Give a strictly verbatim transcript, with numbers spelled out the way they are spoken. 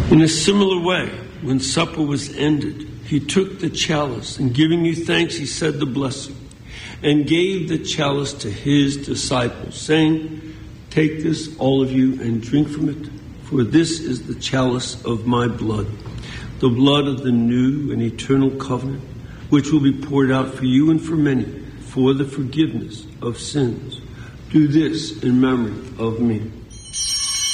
In a similar way, when supper was ended, he took the chalice, and giving you thanks, he said the blessing, and gave the chalice to his disciples, saying, "Take this, all of you, and drink from it, for this is the chalice of my blood, the blood of the new and eternal covenant, which will be poured out for you and for many, for the forgiveness of sins. Do this in memory of me."